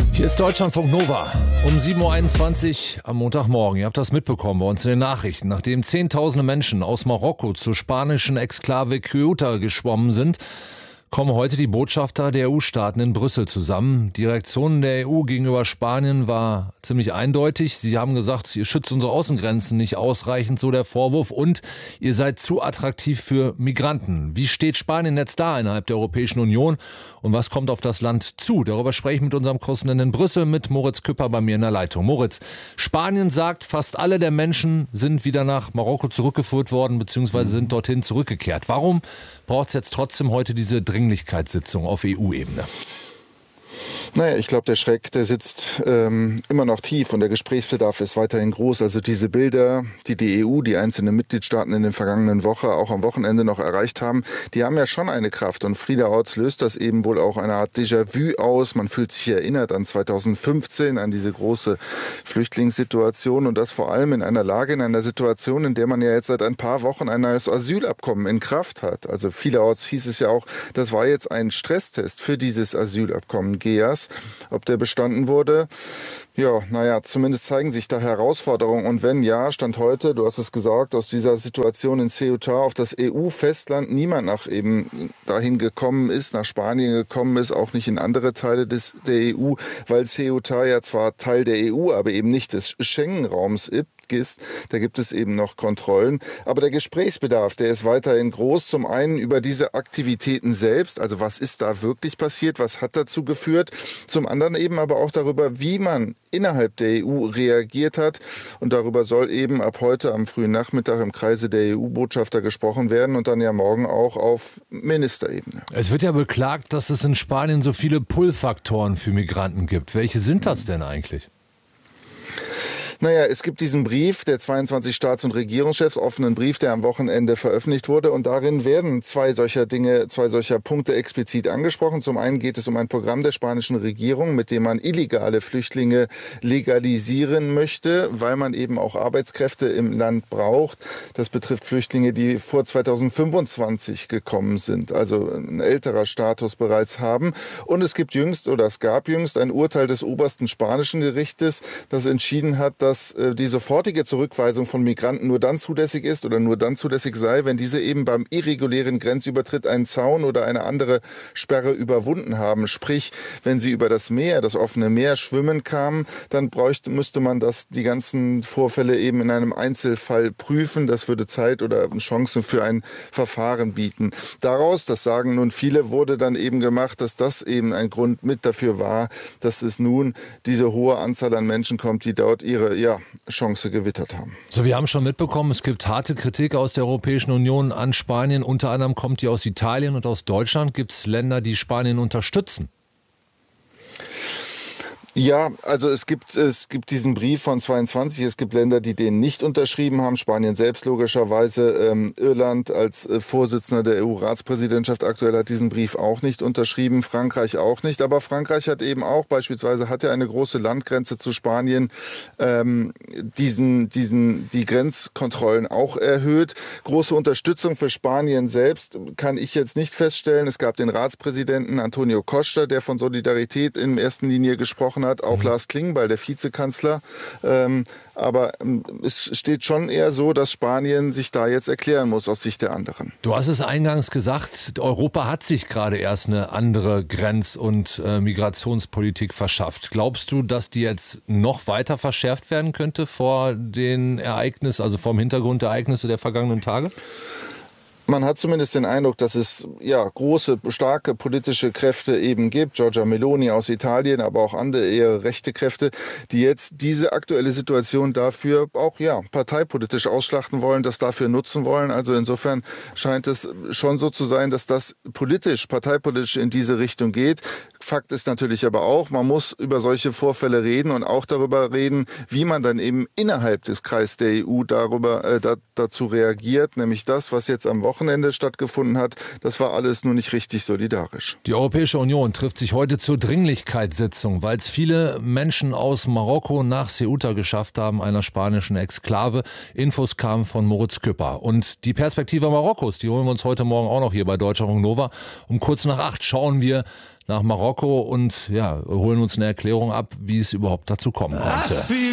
Hier ist Deutschlandfunk Nova um 7.21 Uhr am Montagmorgen. Ihr habt das mitbekommen bei uns in den Nachrichten. Nachdem Zehntausende Menschen aus Marokko zur spanischen Exklave Ceuta geschwommen sind, kommen heute die Botschafter der EU-Staaten in Brüssel zusammen. Die Reaktion der EU gegenüber Spanien war ziemlich eindeutig. Sie haben gesagt, ihr schützt unsere Außengrenzen nicht ausreichend, so der Vorwurf, und ihr seid zu attraktiv für Migranten. Wie steht Spanien jetzt da innerhalb der Europäischen Union und was kommt auf das Land zu? Darüber spreche ich mit unserem Korrespondenten in Brüssel, mit Moritz Küpper bei mir in der Leitung. Moritz, Spanien sagt, fast alle der Menschen sind wieder nach Marokko zurückgeführt worden bzw. sind dorthin zurückgekehrt. Warum braucht es jetzt trotzdem heute diese Dringlichkeitssitzung auf EU-Ebene? Naja, ich glaube, der Schreck, der sitzt immer noch tief und der Gesprächsbedarf ist weiterhin groß. Also diese Bilder, die die EU, die einzelnen Mitgliedstaaten in den vergangenen Wochen, auch am Wochenende noch erreicht haben, die haben ja schon eine Kraft. Und vielerorts löst das eben wohl auch eine Art Déjà-vu aus. Man fühlt sich erinnert an 2015, an diese große Flüchtlingssituation und das vor allem in einer Lage, in einer Situation, in der man ja jetzt seit ein paar Wochen ein neues Asylabkommen in Kraft hat. Also vielerorts hieß es ja auch, das war jetzt ein Stresstest für dieses Asylabkommen GEAS. Ob der bestanden wurde, ja, naja, zumindest zeigen sich da Herausforderungen. Und wenn ja, Stand heute, du hast es gesagt, aus dieser Situation in Ceuta auf das EU-Festland niemand nach eben dahin gekommen ist, nach Spanien gekommen ist, auch nicht in andere Teile der EU, weil Ceuta ja zwar Teil der EU, aber eben nicht des Schengen-Raums ist. Da gibt es eben noch Kontrollen. Aber der Gesprächsbedarf, der ist weiterhin groß. Zum einen über diese Aktivitäten selbst, also was ist da wirklich passiert, was hat dazu geführt. Zum anderen eben aber auch darüber, wie man innerhalb der EU reagiert hat. Und darüber soll eben ab heute am frühen Nachmittag im Kreise der EU-Botschafter gesprochen werden und dann ja morgen auch auf Ministerebene. Es wird ja beklagt, dass es in Spanien so viele Pull-Faktoren für Migranten gibt. Welche sind das denn eigentlich? Naja, es gibt diesen Brief der 22 Staats- und Regierungschefs, offenen Brief, der am Wochenende veröffentlicht wurde. Und darin werden zwei solcher Punkte explizit angesprochen. Zum einen geht es um ein Programm der spanischen Regierung, mit dem man illegale Flüchtlinge legalisieren möchte, weil man eben auch Arbeitskräfte im Land braucht. Das betrifft Flüchtlinge, die vor 2025 gekommen sind, also ein älterer Status bereits haben. Und es gab jüngst ein Urteil des obersten spanischen Gerichtes, das entschieden hat, dass die sofortige Zurückweisung von Migranten nur dann zulässig ist oder nur dann zulässig sei, wenn diese eben beim irregulären Grenzübertritt einen Zaun oder eine andere Sperre überwunden haben. Sprich, wenn sie über das Meer, das offene Meer schwimmen kamen, dann müsste man die ganzen Vorfälle eben in einem Einzelfall prüfen. Das würde Zeit oder Chancen für ein Verfahren bieten. Daraus, das sagen nun viele, wurde dann eben gemacht, dass das eben ein Grund mit dafür war, dass es nun diese hohe Anzahl an Menschen kommt, die dort ihre Chance gewittert haben. So, wir haben schon mitbekommen, es gibt harte Kritik aus der Europäischen Union an Spanien. Unter anderem kommt die aus Italien und aus Deutschland. Gibt es Länder, die Spanien unterstützen? Ja, also es gibt diesen Brief von 22. Es gibt Länder, die den nicht unterschrieben haben. Spanien selbst logischerweise. Irland als Vorsitzender der EU-Ratspräsidentschaft aktuell hat diesen Brief auch nicht unterschrieben. Frankreich auch nicht. Aber Frankreich hat eben auch beispielsweise eine große Landgrenze zu Spanien, die Grenzkontrollen auch erhöht. Große Unterstützung für Spanien selbst kann ich jetzt nicht feststellen. Es gab den Ratspräsidenten Antonio Costa, der von Solidarität in erster Linie gesprochen hat, auch Lars Klingbeil, der Vizekanzler. Aber es steht schon eher so, dass Spanien sich da jetzt erklären muss aus Sicht der anderen. Du hast es eingangs gesagt, Europa hat sich gerade erst eine andere Grenz- und Migrationspolitik verschafft. Glaubst du, dass die jetzt noch weiter verschärft werden könnte vor den Ereignissen, also vor dem Hintergrund der Ereignisse der vergangenen Tage? Man hat zumindest den Eindruck, dass es große, starke politische Kräfte eben gibt. Giorgia Meloni aus Italien, aber auch andere eher rechte Kräfte, die jetzt diese aktuelle Situation dafür auch parteipolitisch ausschlachten wollen, das dafür nutzen wollen. Also insofern scheint es schon so zu sein, dass das parteipolitisch in diese Richtung geht. Fakt ist natürlich aber auch, man muss über solche Vorfälle reden und auch darüber reden, wie man dann eben innerhalb des Kreises der EU dazu reagiert. Nämlich das, was jetzt am Wochenende stattgefunden hat, das war alles nur nicht richtig solidarisch. Die Europäische Union trifft sich heute zur Dringlichkeitssitzung, weil es viele Menschen aus Marokko nach Ceuta geschafft haben, einer spanischen Exklave. Infos kamen von Moritz Küpper. Und die Perspektive Marokkos, die holen wir uns heute Morgen auch noch hier bei Deutschlandfunk Nova. Um kurz nach 8 schauen wir nach Marokko und holen uns eine Erklärung ab, wie es überhaupt dazu kommen konnte.